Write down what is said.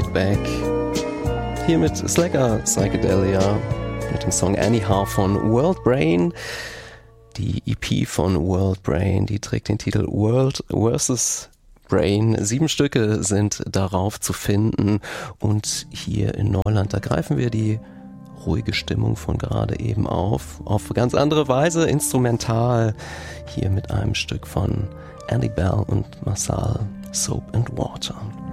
Laid Back. Hier mit Slacker Psychedelia, mit dem Song Anyhow von World Brain. Die EP von World Brain, die trägt den Titel World vs. Brain. 7 Stücke sind darauf zu finden und hier in Neuland, da greifen wir die ruhige Stimmung von gerade eben auf ganz andere Weise, instrumental, hier mit einem Stück von Andy Bell und Marsal, Soap and Water.